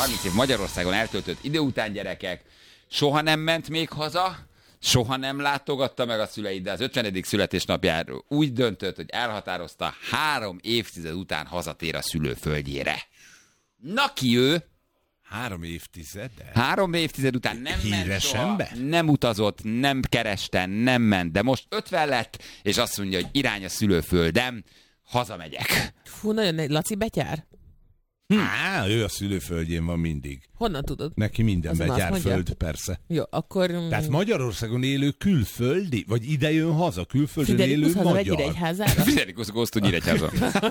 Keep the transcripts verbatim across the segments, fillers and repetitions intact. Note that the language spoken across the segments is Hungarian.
harminc év Magyarországon eltöltött idő után, gyerekek, soha nem ment még haza, soha nem látogatta meg a szüleit, de az ötvenedik születésnapjáról úgy döntött, hogy elhatározta, három évtized után hazatér a szülőföldjére. Na ki ő? Három évtized? Három évtized után nem ment soha, ember? nem utazott, nem kereste, nem ment, de most ötven lett, és azt mondja, hogy irány a szülőföldem, hazamegyek. Fú, nagyon nehéz. Laci betyár? Hm. Á, ő a szülőföldjén van mindig. Honnan tudod? Neki minden betyár föld, persze. Jó, akkor... Tehát Magyarországon élő külföldi, vagy ide jön haza, külföldön élő Fidelikus magyar. hazamegy Nyíregyházára? Fidelikus Góztó Nyíregyháza.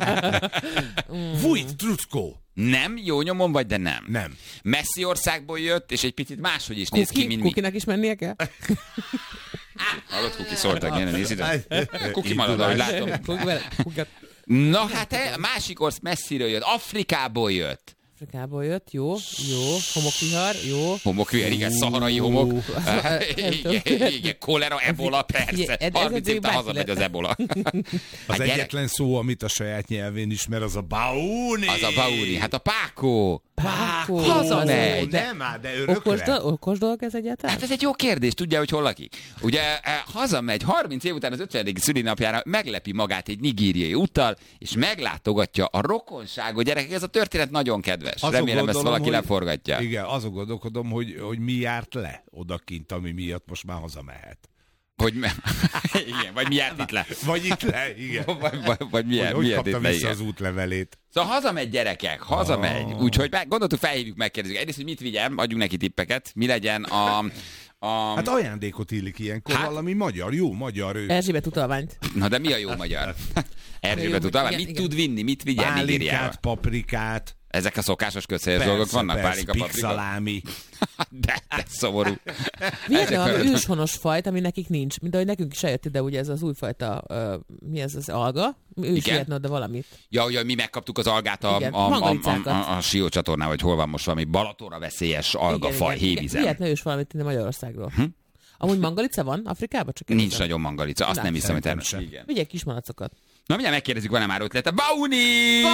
Vujt, Trucko! Nem? Jó nyomon vagy, de nem. Nem. Messzi országból jött, és egy picit máshogy is néz ki, mint mi. Kukinak is mennie kell? Hallott, Kuki szóltak, gyere, nézd ide. Kuki marad, ahogy látom. Na hát, a másik orsz messziről jött, Afrikából jött. Afrikából jött, jó, jó, homokvihar, jó. Homokvihar, igen, szaharai homok. Igen, igen, kolera, ebola, persze. harminc év után hazamegy az ebola. Az egyetlen szó, amit a saját nyelvén ismer, az a baúni. Az a baúni, hát a pákó. Pákó. Hazamegy. Nem már, de örökre. Okos, do- okos dolog ez egyáltalán? Hát ez egy jó kérdés, tudja, hogy hol lakik. Ugye hazamegy, harminc év után az ötvenedik szülinapjára meglepi magát egy nigériai úttal, és meglátogatja a rokonságot. Gyerekek, ez a történet nagyon kedves. Azon Remélem, gondolom, ezt valaki hogy, leforgatja. Igen, azon gondolkodom, hogy, hogy mi járt le odakint, ami miatt most már hazamehet. Hogy me... igen, vagy mi járt itt le. Vagy itt le, igen. Vagy, vagy, vagy mi, hogy, hogy mi kapta itt le, vissza igen. az útlevelét. Szóval hazamegy, gyerekek, hazamegy. Oh. Úgyhogy gondoltuk, felhívjuk, megkérdezzük. Egyrészt, hogy mit vigyem, adjunk neki tippeket. Mi legyen a... a... Hát ajándékot illik ilyenkor, hát... valami magyar, jó magyar ő. Erzsébet utalványt. Na de mi a jó magyar? Erzsébet jó, utalvány. igen, Mit igen. tud vinni? Mit vigyen Nigériába? Pálinkát, paprikát. Ezek a szokásos közhelyes dolgok vannak? Persze, Pálinka, paprika? pixalámi. De, de szomorú. Vietnam valami őshonos fajt, ami nekik nincs. Mint ahogy nekünk is eljött ide, ugye ez az újfajta, uh, mi ez az alga? Ő is vihetne oda valamit. Ja, ugye mi megkaptuk az algát a, Igen, a, a, a, mangalicákat. a, a Sió csatornán, vagy hol van most valami Balatonra veszélyes algafaj, hévízem. Vihetne ős valamit innen Magyarországról. Hm? Amúgy mangalica van Afrikában? Csak nincs nagyon mangalica, azt Na, nem hiszem, hogy sem. természetesen. Vigyek kis malacokat. Na mindjárt megkérdezzük, van-e már ötlete. Bauni!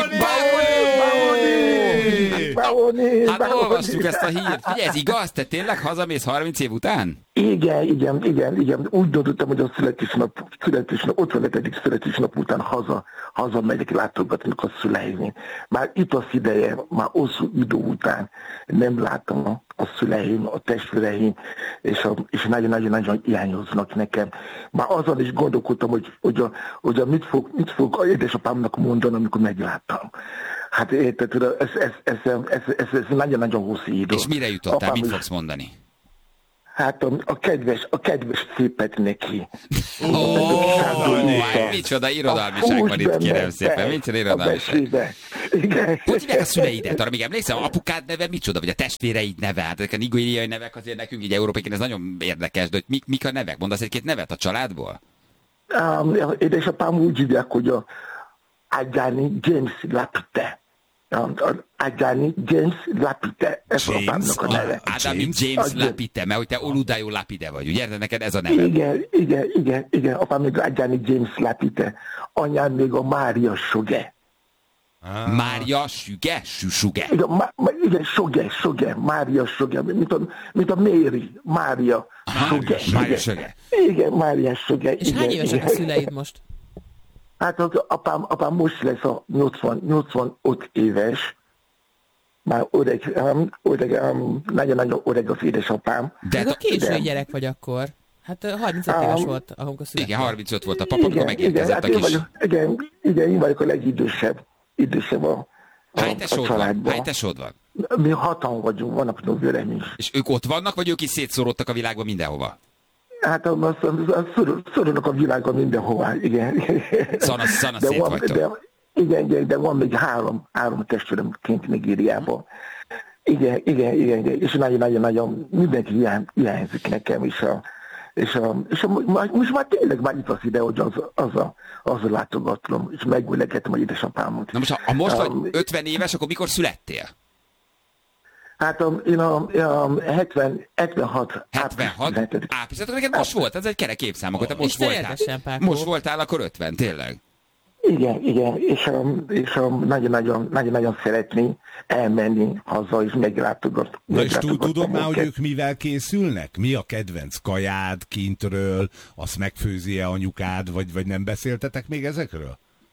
Bauni! Bauni! Hát olvastuk ezt a hírt. Figyelj, ez igaz? Te tényleg hazamész harminc év után? Igen, igen, igen, igen. Úgy döntöttem, hogy a születésnap, születésnap, ötvenedik születésnap után haza, haza megyek látogatni a szüleim. Már itt az ideje, már hosszú idő után nem láttam a, a szüleim, a testvéreim, és, a, és nagyon-nagyon-nagyon hiányoznak nekem. Már azon is gondolkodtam, hogy, hogy, a, hogy a mit, fog, mit fog a édesapámnak mondani, amikor megláttam. Hát érted, ez, ez, ez, ez, ez, ez nagyon-nagyon hosszú idő. És mire jutottál? Apám Mit is, fogsz mondani? Hát a, a kedves, a kedves szépet neki. Ó, oh, micsoda irodalmiság van itt, kérem szépen. Micsoda irodalmiság. Igen. Hogy hívják a szüleidet? Arra még emlékszem, a apukád neve micsoda? Vagy a testvéreid neve? Hát ezek a nigériai nevek azért nekünk így európaiként ez nagyon érdekes, de hogy mik, mik a nevek? Mondasz egy-két nevet a családból? Um, édesapám úgy hívják, hogy a Adjani James Lapite. Adjani James Lapite. Ez James, apámnak a neve. Adami James? James Lapide, mert hogy te Oludayo Lapide vagy, ugye? De neked ez a neve. Igen, igen, igen, igen. Apám még Adjani James Lapite. Anyám még a Mária Soge. Ah. Mária Süge? Süsuge. Igen, má, igen, Soge, Soge, Mária Soge, mint a, mint a Mary, Mária Soge. Mária Soge. Igen, Mária Soge. És igen, hány évesek igen. a szüleid most? Hát az apám, apám most lesz a nyolcvan, nyolcvanöt éves. Már öreg, um, öreg um, nagyon-nagyon öreg az édesapám. De ez a késői de- gyerek vagy akkor. Hát harmincöt Um, éves volt, amikor született. Igen, harmincöt volt a papa, amikor megérkezett hát a én kis... vagyok, igen, igen, én vagyok a legidősebb, idősebb a, a, Hány a tesód van? családban. Hány tesód van? Mi hatan vagyunk, vannak nővérem is. És ők ott vannak, vagy ők is szétszórodtak a világban mindenhova? Hát szorulnak a világon mindenhová, igen. Szana, szana De szét van, vagytok. de, igen, igen, de van még három, három testvérem kint Nigériában. Igen, igen, igen, igen, és nagyon-nagyon-nagyon mindenki hiány, hiányzik nekem, és a, és a, és a, most már tényleg már itt az ide, hogy az, az a, az a látogatlom, és megülegetem a édesapámot. Na most, ha, ha most vagy Um, ötven éves, akkor mikor születtél? Hát um, én a, a hetven, hetvenhat, hetvenhat? Április, akkor neked most volt, ez egy kerek évszám, akkor te most Isten voltál. éltessen, Pákó. Most voltál, akkor ötven, tényleg. Igen, igen, és, um, és um, nagyon-nagyon, nagyon-nagyon szeretné elmenni haza, és meglátogatni. Na és tudod már, hogy ők mivel készülnek? Mi a kedvenc kajád kintről? Azt megfőzi-e anyukád, vagy, vagy nem beszéltetek még ezekről?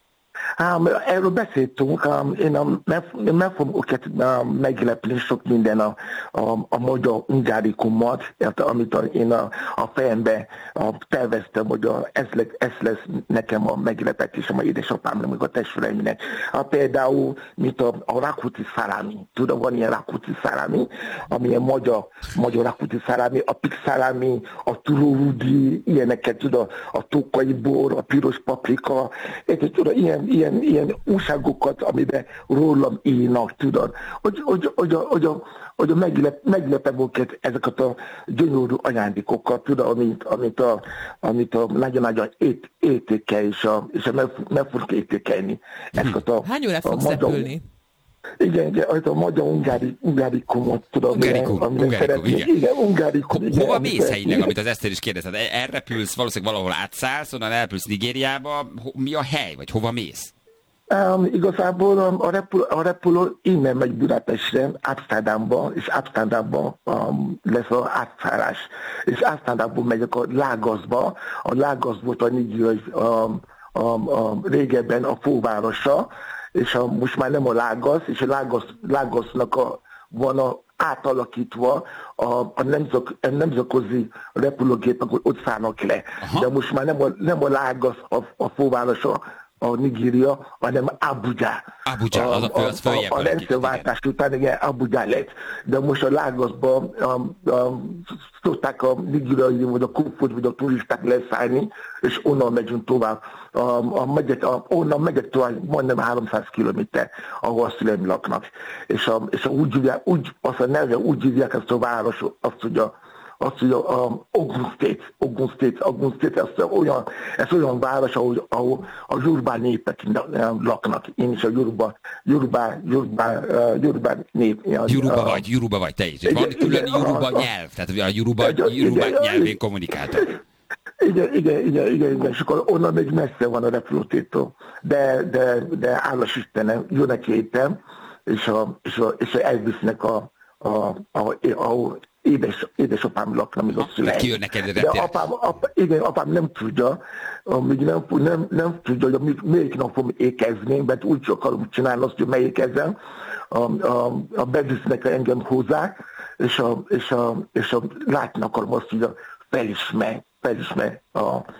Um, erről beszéltünk, um, én um, meg, meg fogom őket um, meglepni sok minden a, a, a magyar ungárikumot, amit a, én a, a fejembe a, terveztem, hogy a, ez, le, ez lesz nekem a meglepetésem, a édesapámnak, meg a testvéreimnek. A, például, mint a, a rakuti szalámi. Tudom, van ilyen rakuti szalámi, amilyen magyar, magyar rakuti szalámi, a pik szalámi, a turórudi, ilyeneket, tudod, a tókai bor, a piros paprika, és tudod, ilyen Ilyen, ilyen újságokat, amiben rólam írnak, tudod, hogy, hogy, hogy, hogy, hogy meglep, meglepem őket ezeket a gyönyörű ajándékokat, tudod, amit, amit a, amit a nagyon-nagyon ét, értékel, és, a, és a meg, meg fogok értékelni. A, Hány órát fogsz repülni? Igen, igen, a magyar ungári, ungárikumot, tudom. Ungárikum, ungárikum, igen. Igen, ungárikum. Ho, hova mész helyileg, amit az Eszter is kérdezett? Elrepülsz, valószínűleg valahol átszállsz, onnan elrepülsz Nigériába. Mi a hely, vagy hova mész? Um, igazából a, repül, a repülő innen megy Budapestre, Amsterdamba, és Amsterdamban um, lesz az átszállás. És Amsterdamból megyek a Lágaszba. A Lágasz volt a nigériai um, um, um, régebben a fővárosa, és a, most már nem a Lágasz, és a Lágasz, Lágasznak a, van a, átalakítva a, a, nemzak, a nemzetközi repülőgépek, hogy ott szállnak le. Aha. De most már nem a, nem a Lágasz a, a fővárosa, a Nigéria, hanem Abuja. Abuja, az a fő, az följebb. A, a rendszerváltás után igen, Abuja lett. De most a Lágaszban um, um, szokták a nigériai, vagy a kufut, vagy a turisták leszállni, és onnan megyünk tovább. Um, a megyek, a, onnan megyek tovább, majdnem háromszáz kilométer, ahol a szüleim laknak. És, a, és a, úgy hívják, úgy, azt a neve, úgy hívják ezt a város, azt, hogy a azt, hogy a, a Ogun State, Ogun State, Ogun State, ez olyan, ez olyan város, ahol, ahol a Yoruba népek laknak. Én is a Yoruba, Yoruba, Yoruba, Yoruba nép. Yoruba vagy, Yoruba vagy, te is. Van külön Yoruba nyelv, tehát a Yoruba, Yoruba nyelvén kommunikáltak. Igen, igen, igen, igen, igen, és akkor onnan még messze van a repülőtétől, de, de, de állas Istenem, jönnek étem, és, a, és, a, és a elvisznek a, a, a, a, a Édes, édesapám lakna, még a szüleim. Kijönnek egy De apám, apám, igen, apám nem tudja, még nem, nem, nem tudja, hogy melyik nap fogom ékezni, mert úgy akarom csinálni azt, hogy megjékezem. A, a, a bevisznek engem hozzá, és, a, és, a, és a, látni akarom azt, hogy a felismer, felismer a,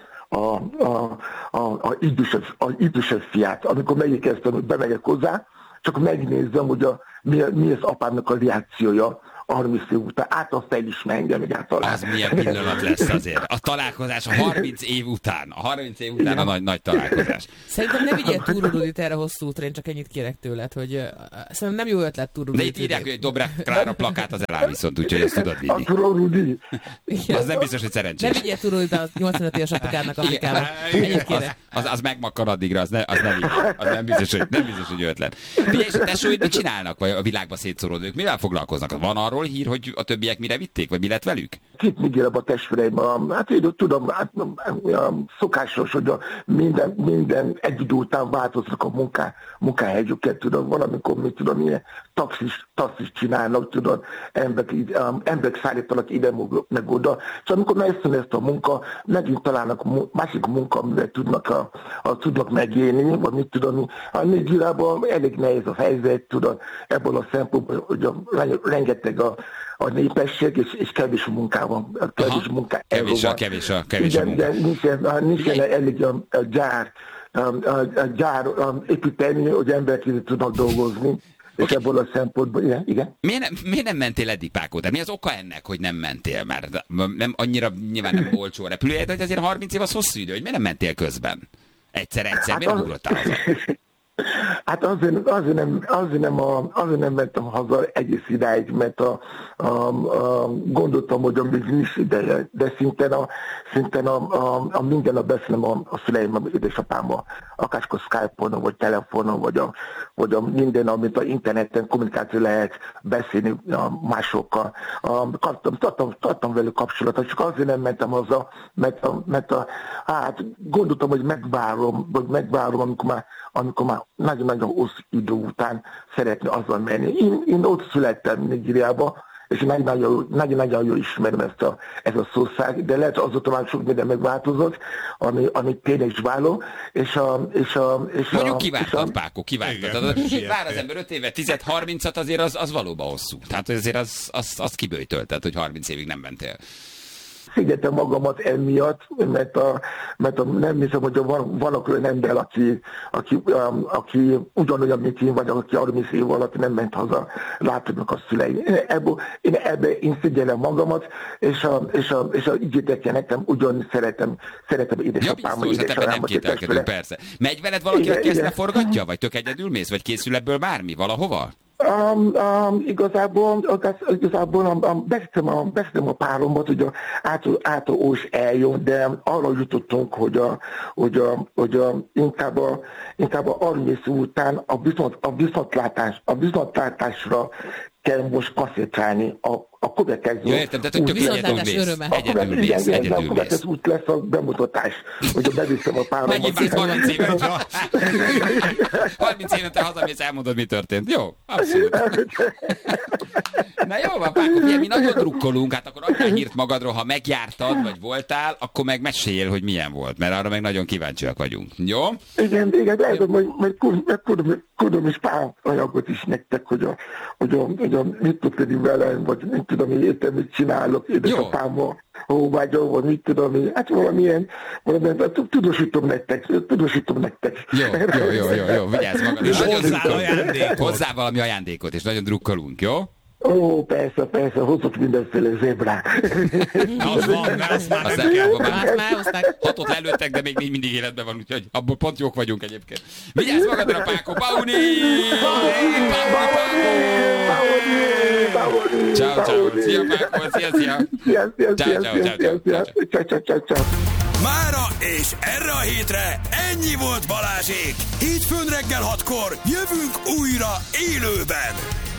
a, a, a, a, idősebb, a idősebb fiát. Amikor megjékeztem, hogy bemegyek hozzá, csak megnézem, hogy a, mi, mi az apámnak a reakciója, harminc év után, által felismer engem egyáltalán. Az milyen pillanat lesz azért. A találkozás a harminc év után. A harminc év után a nagy, nagy találkozás. Szerintem ne vigyél túrududit erre hosszú útra, én csak ennyit kérek tőled, hogy uh, szerintem nem jó ötlet túrududit. De itt írják, hogy Dobrev Klára plakát az eláll viszont, úgyhogy ezt tudod vinni. A túrududi. Az nem biztos, hogy szerencsés. Ne vigyél túrudit a nyolcvanöt éves apukádnak Afrikába. Az, az, az megmakkar addigra, az, ne, az, nem, az nem, biztos, hogy, nem biztos, hogy ötlet. Figyelj, és a tesóid mit csinálnak, vagy a világba szétszóródók? Mivel foglalkoznak? Van arról hír, hogy a többiek mire vitték, vagy mi lett velük? Két Nigériában a testvéreim, hát én tudom, hát, szokásos, hogy a minden, minden egy idő után változnak a munká, munkáhelyüket, tudom, valamikor, mit tudom, ilyen taxis, taxis csinálnak, tudom, emberek, emberek szállítanak ide, meg oda. És amikor megszűn ezt a munka, megint találnak másik munka, amivel tudnak, a, a, tudnak megélni, vagy mit tudom, a Nigériában elég nehéz a helyzet, tudom, ebből a szempontból, hogy a, rengeteg a a népesség, és, és kevés a munkában. Kevés Aha, munka. Kevés a, kevés a, kevés igen, a munka. Igen, nincsen, nincsen elég a, a gyár, a, a, a gyár a, építeni, hogy emberek tudnak dolgozni. Okay. És ebből a szempontból, igen. igen. Miért, nem, miért nem mentél eddig, Pákó? Tehát mi az oka ennek, hogy nem mentél már? Nem, annyira nyilván nem olcsó a repülőjegy, hogy azért harminc év az hosszú idő, hogy miért nem mentél közben? Egyszer-egyszer, hát miért az... nem ugrottál haza? Hát azért, azért, nem, azért, nem a, azért nem mentem haza egész idáig, mert a, a, a, gondoltam, hogy még nincs ideje, de szinten a, szinten a, a, a minden nap beszélem a, a szüleim, a édesapámmal, akárskor Skype-on, vagy telefonon, vagy a, vagy a minden, amit a interneten kommunikáció lehet beszélni a másokkal. Tartam, tartam, tartam velük kapcsolatot, csak azért nem mentem haza, mert, a, mert a, hát gondoltam, hogy megvárom, vagy megvárom, amikor már, amikor már nagyon-nagyon hosszú idő után szeretne azzal menni. Én, én ott születtem Nigériába, és nagyon-nagyon jól ismerem ezt a, ez a szószág, de lehet azóta már sok minden megváltozott, ami, ami tényleg is váló, és a... És a és Mondjuk a, kiváltad, Páko, kiváltad. Vár az ember öt évet, tíz-harmincat, azért az, az valóban hosszú. Tehát azért az, az, az kiböjtölted, hogy harminc évig nem mentél. Szigyetem magamat emiatt, mert, a, mert a, nem hiszem, hogy van, vannak olyan ember, aki, aki, aki ugyanolyan, mint én, vagy aki harminc év alatt nem ment haza, látodnak a szüleim. Ebből, én ebben én szigyelem magamat, és a, és a, és a ígétek nekem ugyan szeretem, szeretem édesapámat. Ja, biztos, hát ebben nem kételkedünk, persze. Megy veled valaki, aki ezt leforgatja, vagy tök egyedül mész, vagy készül ebből bármi valahova? Um, um, igazából, igazából um, beszéltem, a, beszéltem a párommat, hogy a átó Ós eljön, de arra jutottunk, hogy, a, hogy, a, hogy a, inkább, a, inkább a harminc után a, viszont, a, viszontlátás, a viszontlátásra kell most koncentrálni a, a következő. Ja, értem, tehát hogy tök egyedül mész. Egyedül mész, egyedül mész. A következő út lesz a bemutatás, hogy beviszem a páromat. Megint vársz harminc évet. harminc évente hazamész, elmondod, mi történt. Jó, abszolút. Na jó van, Páko, mi nagyon drukkolunk, hát akkor adjál hírt magadról, ha megjártad, vagy voltál, akkor meg meséljél, hogy milyen volt, mert arra meg nagyon kíváncsiak vagyunk. Jó? Igen, igen, de majd, majd tudom is pár anyagot is nektek, hogy a, hogy a, hogy a mit tudni velem, vagy mit tudom, hogy értem, mit csinálok édesapámmal, hóvágyom, vagy mit tudom, hogy, hát valamilyen, valamilyen, tudósítom nektek, tudósítom nektek. Jó, jó, jó, jó, jó, vigyázz magad. És hozzá ajándékot. Hozzá valami ajándékot, és nagyon drukkolunk, jó? Ó, persze, persze, hozok mindenféle zébrát. Az van, azt már Azt nem kell. Már már hozták. Hatot lelőttek, de még mindig életben van, úgyhogy abból pont jók vagyunk egyébként. Vigyázz magadra, Páko! Pauni! Ciao, ciao. Szia, Páko! Szia, szia! Szia, szia, Ciao, szia, ciao, szia, ciao, szia, ciao, szia, ciao, ciao, ciao. Mára és erre a hétre ennyi volt Balázsék. Hétfőn reggel hatkor jövünk újra élőben.